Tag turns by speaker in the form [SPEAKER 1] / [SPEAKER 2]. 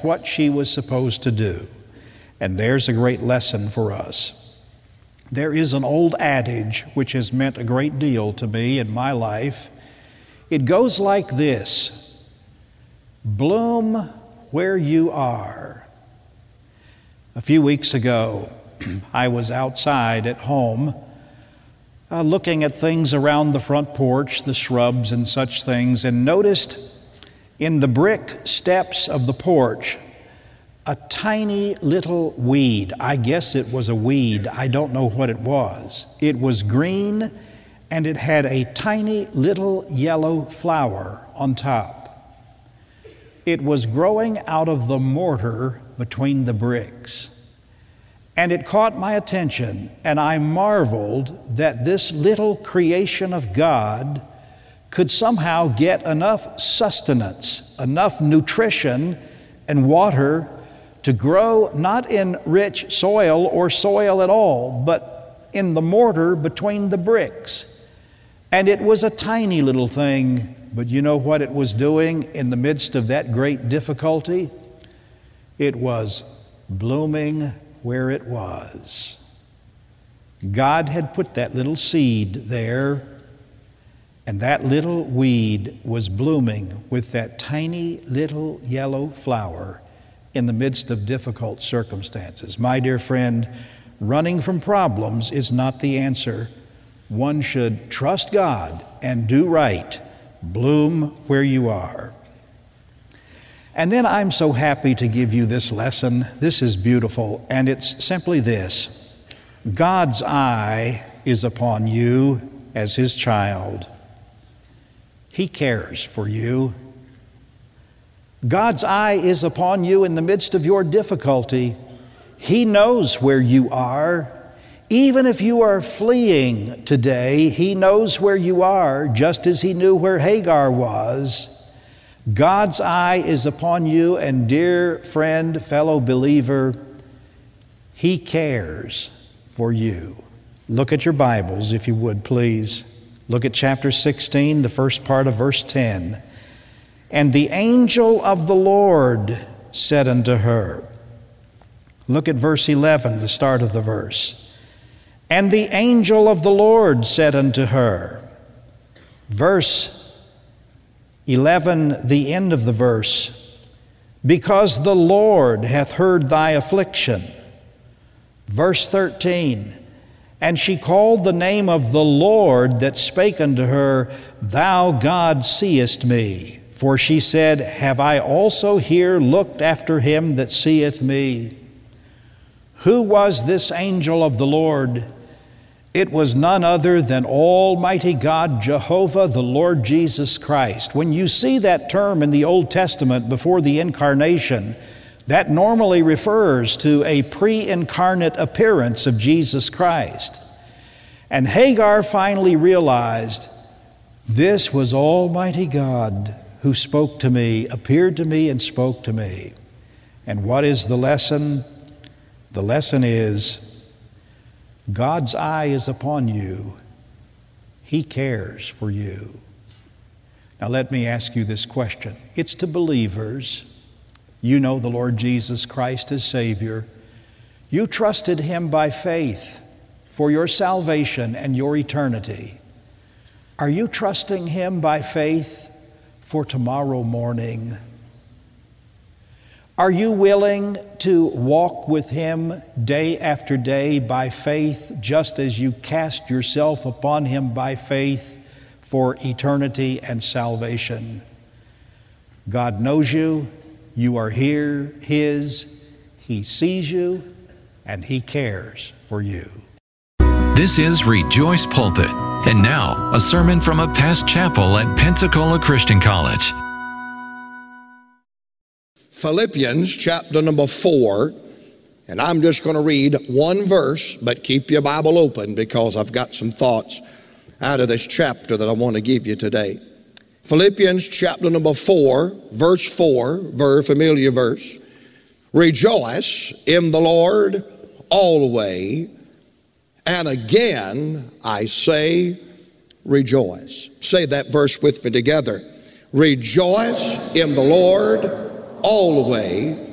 [SPEAKER 1] That's what she was supposed to do. And there's a great lesson for us. There is an old adage which has meant a great deal to me in my life. It goes like this: bloom where you are. A few weeks ago, I was outside at home looking at things around the front porch, the shrubs and such things, and noticed in the brick steps of the porch a tiny little weed. I guess it was a weed. I don't know what it was. It was green, and it had a tiny little yellow flower on top. It was growing out of the mortar between the bricks. And it caught my attention, and I marveled that this little creation of God could somehow get enough sustenance, enough nutrition and water to grow not in rich soil or soil at all, but in the mortar between the bricks. And it was a tiny little thing, but you know what it was doing in the midst of that great difficulty? It was blooming where it was. God had put that little seed there, and that little weed was blooming with that tiny little yellow flower in the midst of difficult circumstances. My dear friend, running from problems is not the answer. One should trust God and do right. Bloom where you are. And then I'm so happy to give you this lesson. This is beautiful, and it's simply this: God's eye is upon you as His child. He cares for you. God's eye is upon you in the midst of your difficulty. He knows where you are. Even if you are fleeing today, He knows where you are, just as He knew where Hagar was. God's eye is upon you, and dear friend, fellow believer, He cares for you. Look at your Bibles, if you would, please. Look at chapter 16, the first part of verse 10. And the angel of the Lord said unto her. Look at verse 11, the start of the verse. And the angel of the Lord said unto her. Verse 11, the end of the verse, because the Lord hath heard thy affliction. Verse 13, and she called the name of the Lord that spake unto her, Thou God seest me. For she said, Have I also here looked after him that seeth me? Who was this angel of the Lord? It was none other than Almighty God, Jehovah, the Lord Jesus Christ. When you see that term in the Old Testament before the incarnation, that normally refers to a pre-incarnate appearance of Jesus Christ. And Hagar finally realized this was Almighty God who spoke to me, appeared to me and spoke to me. And what is the lesson? The lesson is, God's eye is upon you. He cares for you. Now let me ask you this question. It's to believers. You know the Lord Jesus Christ as Savior. You trusted Him by faith for your salvation and your eternity. Are you trusting Him by faith for tomorrow morning? Are you willing to walk with Him day after day by faith, just as you cast yourself upon Him by faith for eternity and salvation? God knows you. You are here, His. He sees you, and He cares for you.
[SPEAKER 2] This is Rejoice Pulpit. And now, a sermon from a past chapel at Pensacola Christian College.
[SPEAKER 3] Philippians chapter number 4, and I'm just going to read one verse, but keep your Bible open because I've got some thoughts out of this chapter that I want to give you today. Philippians chapter number 4, verse 4, very familiar verse. Rejoice in the Lord always, and again I say rejoice. Say that verse with me together. Rejoice in the Lord always,